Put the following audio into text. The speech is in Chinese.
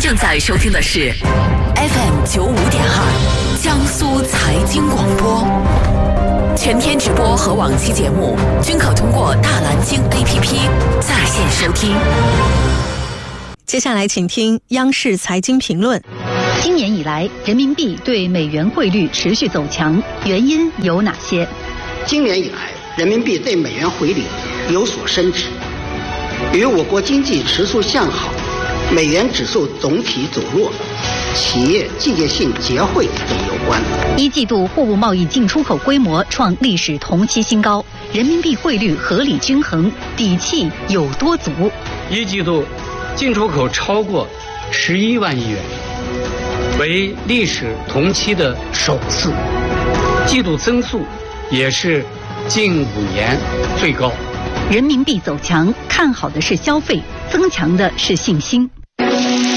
正在收听的是 FM95.2江苏财经广播，全天直播和往期节目均可通过大蓝鲸 APP 在线收听。 接下来请听央视财经评论。 今年以来，人民币对美元汇率持续走强，原因有哪些？ 今年以来，人民币对美元汇率有所升值，与我国经济持续向好、美元指数总体走弱、企业季节性结汇等有关。 一季度货物贸易进出口规模创历史同期新高，人民币汇率合理均衡，底气有多足？ 一季度进出口超过11万亿元，为历史同期的首次，季度增速也是近5年最高。 人民币走强，看好的是消费，增强的是信心。